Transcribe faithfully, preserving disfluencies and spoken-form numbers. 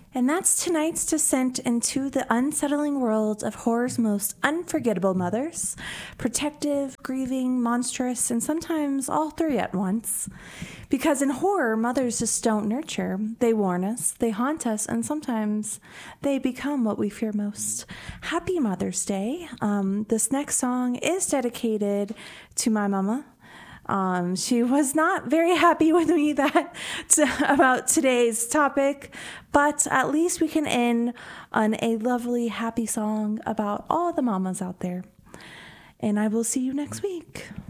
And that's tonight's descent into the unsettling world of horror's most unforgettable mothers. Protective, grieving, monstrous, and sometimes all three at once. Because in horror, mothers just don't nurture. They warn us, they haunt us, and sometimes they become what we fear most. Happy Mother's Day. Um, this next song is dedicated to my mama. Um, she was not very happy with me that to, about today's topic, but at least we can end on a lovely, happy song about all the mamas out there. And I will see you next week.